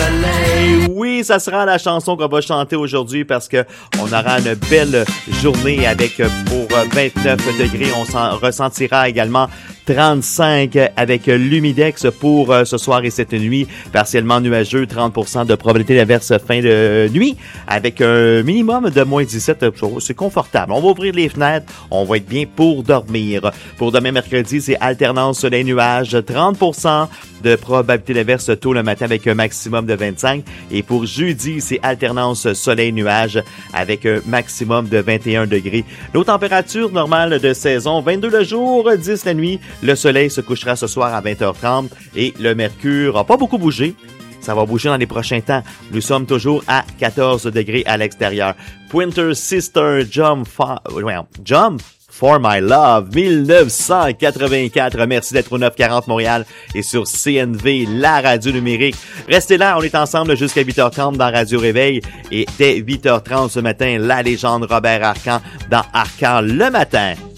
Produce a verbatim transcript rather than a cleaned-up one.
soleil. Oui, ça sera la chanson qu'on va chanter aujourd'hui parce que on aura une belle journée avec pour vingt-neuf degrés. On s'en ressentira également trente-cinq avec l'humidex pour euh, ce soir et cette nuit. Partiellement nuageux, trente pour cent de probabilité d'averse fin de nuit avec un minimum de moins dix-sept. C'est confortable. On va ouvrir les fenêtres. On va être bien pour dormir. Pour demain mercredi, c'est alternance soleil-nuage, trente pour cent de probabilité d'averse tôt le matin avec un maximum de vingt-cinq. Et pour jeudi, c'est alternance soleil-nuage avec un maximum de vingt et un degrés. Nos températures normales de saison, vingt-deux le jour, dix la nuit. Le soleil se couchera ce soir à vingt heures trente et le mercure n'a pas beaucoup bougé. Ça va bouger dans les prochains temps. Nous sommes toujours à quatorze degrés à l'extérieur. Pointer Sister Jump for, Jump for My Love dix-neuf cent quatre-vingt-quatre. Merci d'être au neuf quarante Montréal et sur C N V, la radio numérique. Restez là, on est ensemble jusqu'à huit heures trente dans Radio Réveil. Et dès huit heures trente ce matin, la légende Robert Arcan dans Arcan le matin.